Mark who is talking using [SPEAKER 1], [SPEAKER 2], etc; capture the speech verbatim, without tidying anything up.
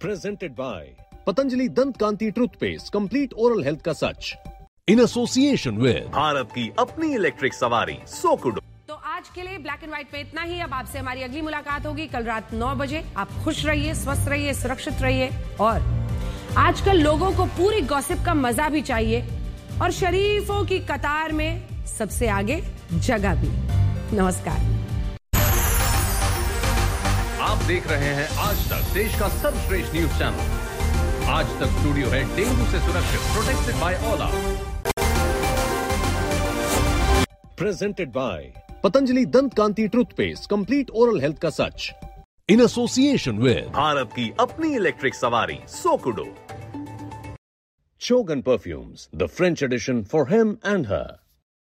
[SPEAKER 1] Presented by Patanjali दंत कांति toothpaste, complete oral health का सच, in association with
[SPEAKER 2] Bharat की अपनी इलेक्ट्रिक सवारी सोकुडो।
[SPEAKER 3] तो आज के लिए ब्लैक एंड व्हाइट में इतना ही। अब आपसे हमारी अगली मुलाकात होगी कल रात नौ बजे। आप खुश रहिए, स्वस्थ रहिए, सुरक्षित रहिए। और आजकल लोगों को पूरी गॉसिप का मजा भी चाहिए और शरीफों की कतार में सबसे आगे जगह भी। नमस्कार।
[SPEAKER 2] आप देख रहे हैं आज तक, देश का सर्वश्रेष्ठ न्यूज चैनल। आज तक स्टूडियो है डेंगू से सुरक्षित, protected by Ola.
[SPEAKER 1] Presented by Patanjali दंत कांति टूथपेस्ट, कंप्लीट ओरल हेल्थ का सच, इन एसोसिएशन विद
[SPEAKER 2] भारत की अपनी इलेक्ट्रिक सवारी सोकुडो।
[SPEAKER 1] Chogan Perfumes, the French edition for him and her.